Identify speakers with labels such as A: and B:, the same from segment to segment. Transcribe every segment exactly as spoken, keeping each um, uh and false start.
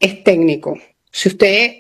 A: es técnico. Si usted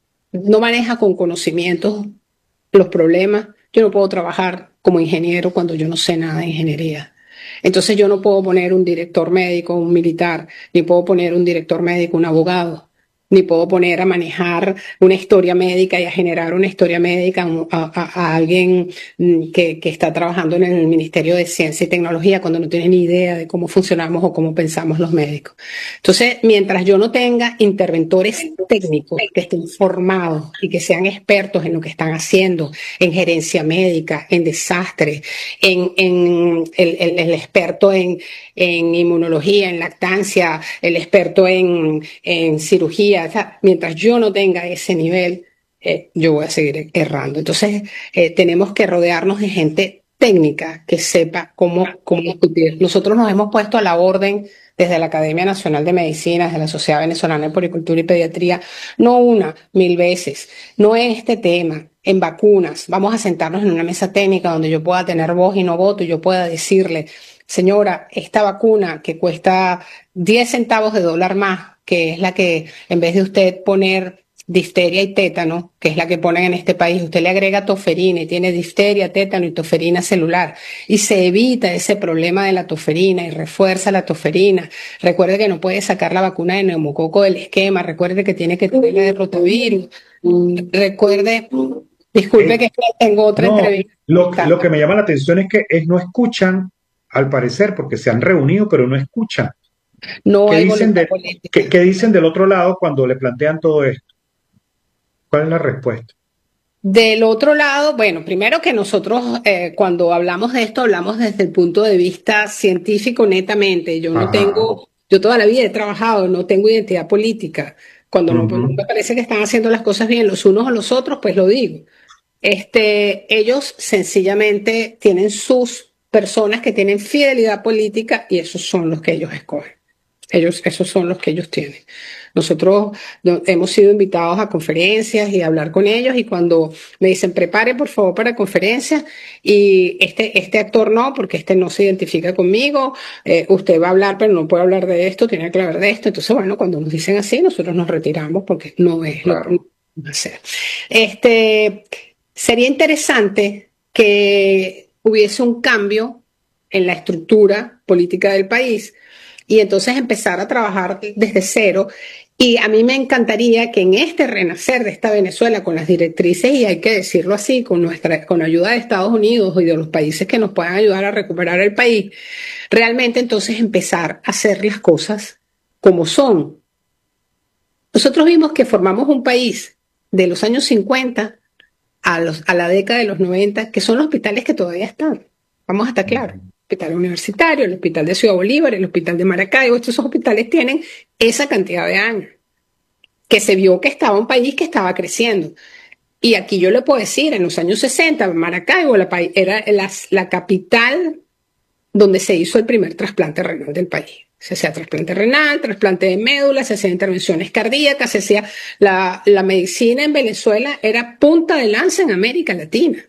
A: no maneja con conocimientos los problemas, yo no puedo trabajar como ingeniero cuando yo no sé nada de ingeniería. Entonces yo no puedo poner un director médico, un militar, ni puedo poner un director médico, un abogado, ni puedo poner a manejar una historia médica y a generar una historia médica a, a, a alguien que, que está trabajando en el Ministerio de Ciencia y Tecnología cuando no tiene ni idea de cómo funcionamos o cómo pensamos los médicos. Entonces, mientras yo no tenga interventores técnicos que estén formados y que sean expertos en lo que están haciendo, en gerencia médica, en desastres, en, en el, el, el experto en, en inmunología, en lactancia, el experto en, en cirugía, o sea, mientras yo no tenga ese nivel, eh, yo voy a seguir errando. Entonces, eh, tenemos que rodearnos de gente técnica que sepa cómo, cómo discutir. Nosotros nos hemos puesto a la orden desde la Academia Nacional de Medicina, desde la Sociedad Venezolana de Puericultura y Pediatría, no una, mil veces, no es este tema, en vacunas, vamos a sentarnos en una mesa técnica donde yo pueda tener voz y no voto y yo pueda decirle, señora, esta vacuna que cuesta diez centavos de dólar más, que es la que en vez de usted poner difteria y tétano, que es la que ponen en este país, usted le agrega toferina y tiene difteria, tétano y toferina celular y se evita ese problema de la toferina y refuerza la toferina. Recuerde que no puede sacar la vacuna de neumococo del esquema, recuerde que tiene que tener la de rotavirus, recuerde, disculpe
B: Eh,
A: que tengo otra
B: no,
A: entrevista.
B: lo, lo que me llama la atención es que es, no escuchan, al parecer, porque se han reunido, pero no escuchan.
A: No
B: ¿Qué
A: hay
B: dicen,
A: voluntad
B: de, qué,
A: política.
B: qué dicen del otro lado cuando le plantean todo esto? ¿Cuál es la respuesta?
A: Del otro lado, bueno, primero que nosotros eh, cuando hablamos de esto hablamos desde el punto de vista científico netamente. Yo no
B: Ajá.
A: tengo, yo toda la vida he trabajado, no tengo identidad política. Cuando no, no
B: Ujú.
A: me parece que están haciendo las cosas bien los unos o los otros, pues lo digo. Este, ellos sencillamente tienen sus personas que tienen fidelidad política y esos son los que ellos escogen. Ellos, esos son los que ellos tienen. Nosotros no, hemos sido invitados a conferencias y a hablar con ellos y cuando me dicen prepare por favor para conferencias y este, este actor no, porque este no se identifica conmigo, eh, usted va a hablar pero no puede hablar de esto, tiene que hablar de esto. Entonces, bueno, cuando nos dicen así, nosotros nos retiramos porque no es lo que
B: Claro.
A: vamos a hacer. Este, sería interesante que hubiese un cambio en la estructura política del país y entonces empezar a trabajar desde cero. Y a mí me encantaría que en este renacer de esta Venezuela, con las directrices, y hay que decirlo así, con nuestra, con ayuda de Estados Unidos y de los países que nos puedan ayudar a recuperar el país, realmente entonces empezar a hacer las cosas como son. Nosotros vimos que formamos un país de los años cincuenta a, los, a la década de los noventa, que son los hospitales que todavía están. Vamos a estar claros. El hospital universitario, el hospital de Ciudad Bolívar, el hospital de Maracaibo, estos hospitales tienen esa cantidad de años, que se vio que estaba un país que estaba creciendo. Y aquí yo le puedo decir, en los años sesenta, Maracaibo la, era la, la capital donde se hizo el primer trasplante renal del país. Se hacía trasplante renal, trasplante de médula, se hacían intervenciones cardíacas, se hacía la, la medicina en Venezuela era punta de lanza en América Latina.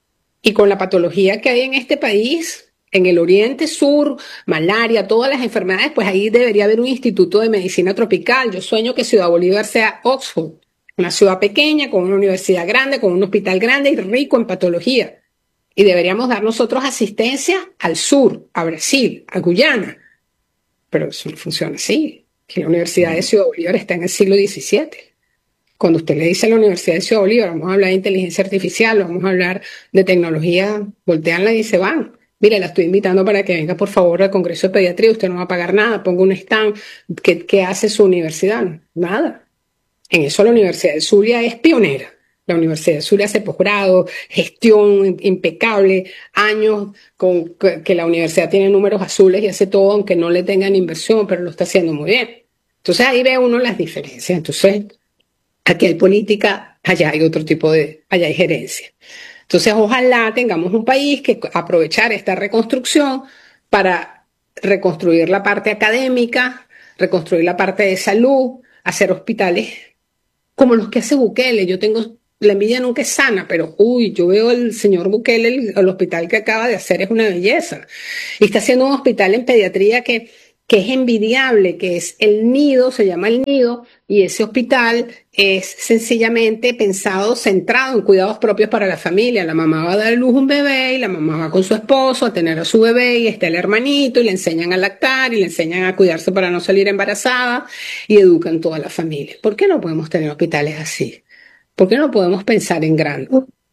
A: Y con la patología que hay en este país, en el oriente sur, malaria, todas las enfermedades, pues ahí debería haber un instituto de medicina tropical. Yo sueño que Ciudad Bolívar sea Oxford, una ciudad pequeña, con una universidad grande, con un hospital grande y rico en patología. Y deberíamos dar nosotros asistencia al sur, a Brasil, a Guyana. Pero eso no funciona así. Que la Universidad de Ciudad Bolívar está en el siglo diecisiete. Cuando usted le dice a la Universidad de Ciudad Bolívar, vamos a hablar de inteligencia artificial, vamos a hablar de tecnología, volteanla y se van. Mire, la estoy invitando para que venga por favor al Congreso de Pediatría, usted no va a pagar nada, ponga un stand. ¿Qué, qué hace su universidad? Nada. En eso la Universidad de Zulia es pionera. La Universidad de Zulia hace posgrado, gestión impecable, años con que la universidad tiene números azules y hace todo, aunque no le tengan inversión, pero lo está haciendo muy bien. Entonces ahí ve uno las diferencias. Entonces, aquí hay política, allá hay otro tipo de, allá hay gerencia. Entonces, ojalá tengamos un país que aprovechar esta reconstrucción para reconstruir la parte académica, reconstruir la parte de salud, hacer hospitales como los que hace Bukele. Yo tengo, la envidia nunca es sana, pero uy, yo veo el señor Bukele, el, el hospital que acaba de hacer es una belleza. Y está haciendo un hospital en pediatría que que es envidiable, que es el nido, se llama el nido, y ese hospital es sencillamente pensado, centrado en cuidados propios para la familia. La mamá va a dar a luz un bebé y la mamá va con su esposo a tener a su bebé y está el hermanito y le enseñan a lactar y le enseñan a cuidarse para no salir embarazada y educan toda la familia. ¿Por qué no podemos tener hospitales así? ¿Por qué no podemos pensar en grande?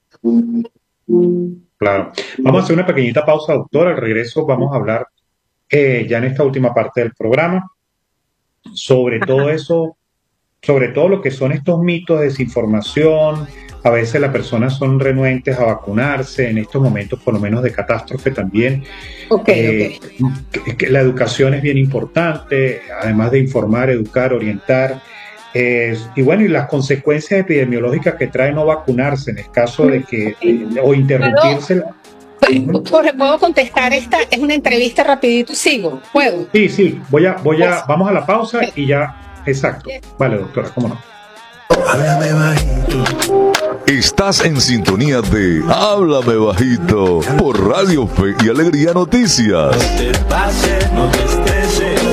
B: Claro. Vamos a hacer una pequeñita pausa, doctor. Al regreso vamos a hablar eh, ya en esta última parte del programa sobre todo eso, sobre todo lo que son estos mitos de desinformación. A veces las personas son renuentes a vacunarse en estos momentos, por lo menos de catástrofe también.
A: Okay,
B: eh,
A: okay.
B: Que, que la educación es bien importante, además de informar, educar, orientar. Eh, y bueno, y las consecuencias epidemiológicas que trae no vacunarse en el caso de que, eh, o interrumpirse.
A: Jorge, ¿puedo contestar esta? Es una entrevista rapidito, sigo, ¿puedo?
B: Sí, sí, voy a, voy a, vamos a la pausa y ya, exacto. Vale, doctora, cómo no.
C: Háblame bajito.
D: Estás en sintonía de Háblame Bajito por Radio Fe y Alegría Noticias.
C: No te pases, no te estreses.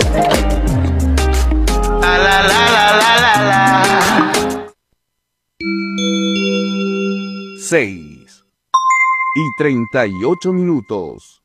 C: La, la, la, la, la, la, la.
E: seis y treinta y ocho minutos.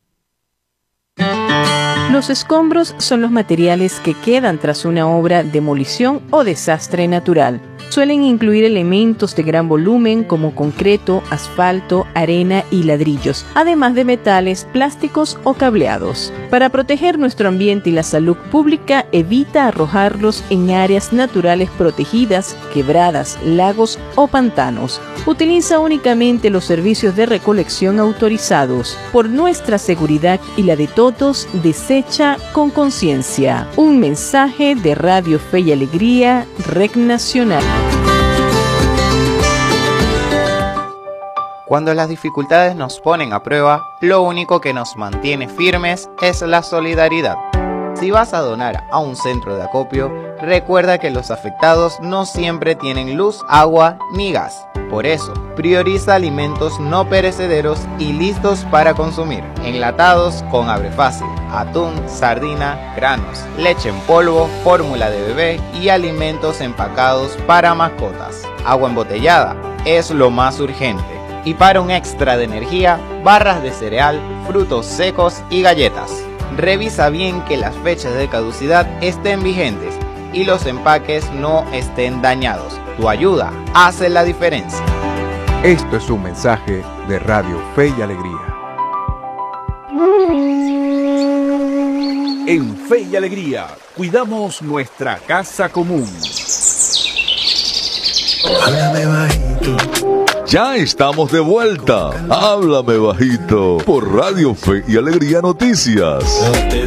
F: Los escombros son los materiales que quedan tras una obra, demolición o desastre natural. Suelen incluir elementos de gran volumen como concreto, asfalto, arena y ladrillos, además de metales, plásticos o cableados. Para proteger nuestro ambiente y la salud pública, evita arrojarlos en áreas naturales protegidas, quebradas, lagos o pantanos. Utiliza únicamente los servicios de recolección autorizados. Por nuestra seguridad y la de todos, desecha con conciencia. Un mensaje de Radio Fe y Alegría, Red Nacional.
G: Cuando las dificultades nos ponen a prueba, lo único que nos mantiene firmes es la solidaridad. Si vas a donar a un centro de acopio, recuerda que los afectados no siempre tienen luz, agua ni gas. Por eso, prioriza alimentos no perecederos y listos para consumir, enlatados con abre fácil, atún, sardina, granos, leche en polvo, fórmula de bebé y alimentos empacados para mascotas. Agua embotellada es lo más urgente. Y para un extra de energía, barras de cereal, frutos secos y galletas. Revisa bien que las fechas de caducidad estén vigentes y los empaques no estén dañados. Tu ayuda hace la diferencia.
E: Esto es un mensaje de Radio Fe y Alegría. En Fe y Alegría, cuidamos nuestra casa común.
C: Háblame bajito.
D: Ya estamos de vuelta. Háblame Bajito por Radio Fe y Alegría Noticias.
C: No te